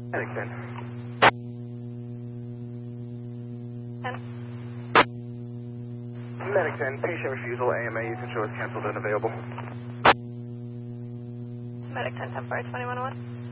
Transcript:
Medic 10. 10. Medic 10, patient refusal, AMA, you can show us canceled and available. Medic 10, 10 fire 2101.